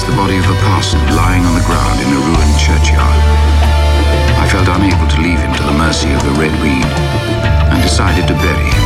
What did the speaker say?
the body of a parson lying on the ground in a ruined churchyard. I felt unable to leave him to the mercy of the red weed and decided to bury him.